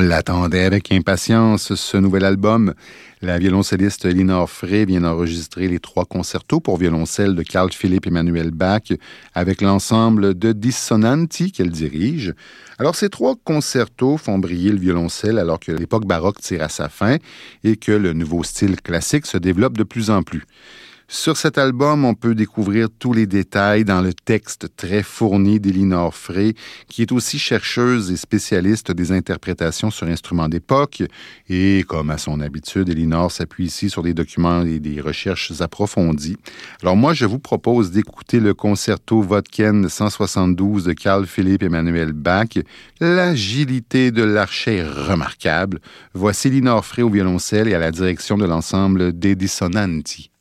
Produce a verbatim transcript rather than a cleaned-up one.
l'attendait avec impatience, ce nouvel album. La violoncelliste Elinor Frey vient d'enregistrer les trois concertos pour violoncelle de Carl Philipp Emanuel Bach avec l'ensemble de Dissonanti qu'elle dirige. Alors, ces trois concertos font briller le violoncelle alors que l'époque baroque tire à sa fin et que le nouveau style classique se développe de plus en plus. Sur cet album, on peut découvrir tous les détails dans le texte très fourni d'Elinor Frey, qui est aussi chercheuse et spécialiste des interprétations sur instruments d'époque. Et comme à son habitude, Elinor s'appuie ici sur des documents et des recherches approfondies. Alors moi, je vous propose d'écouter le concerto Vodken cent soixante-douze de Carl Philipp Emanuel Bach. L'agilité de l'archet est remarquable. Voici Elinor Frey au violoncelle et à la direction de l'ensemble des Dissonanti.